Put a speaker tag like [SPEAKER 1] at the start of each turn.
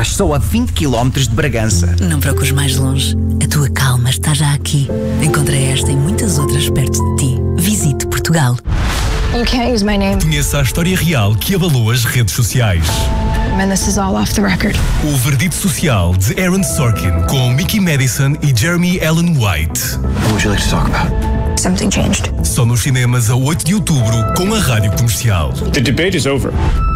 [SPEAKER 1] Estás só a 20 km de Bragança.
[SPEAKER 2] Não procures mais longe. A tua calma está já aqui. Encontra esta e muitas outras perto de ti. Visite Portugal.
[SPEAKER 3] You can't use my name.
[SPEAKER 4] Conheça a história real que abalou as redes sociais.
[SPEAKER 3] And this is all off the record.
[SPEAKER 4] O Verdito Social de Aaron Sorkin com Mickey Madison e Jeremy Allen White.
[SPEAKER 5] What would you like to talk about?
[SPEAKER 3] Something changed.
[SPEAKER 4] Só nos cinemas a 8 de outubro com a Rádio Comercial.
[SPEAKER 6] The debate is over.